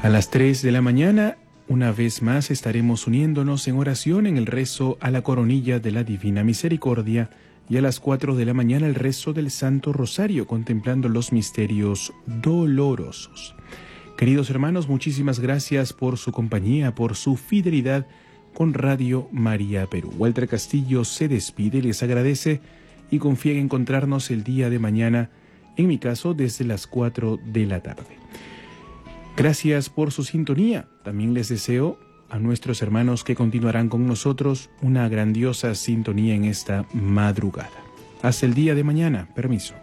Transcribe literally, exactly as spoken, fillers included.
A las tres de la mañana, una vez más estaremos uniéndonos en oración en el rezo a la coronilla de la Divina Misericordia, y a las cuatro de la mañana el rezo del Santo Rosario, contemplando los misterios dolorosos. Queridos hermanos, muchísimas gracias por su compañía, por su fidelidad con Radio María Perú. Walter Castillo se despide, les agradece y confía en encontrarnos el día de mañana, en mi caso desde las cuatro de la tarde. Gracias por su sintonía. También les deseo a nuestros hermanos que continuarán con nosotros una grandiosa sintonía en esta madrugada. Hasta el día de mañana. Permiso.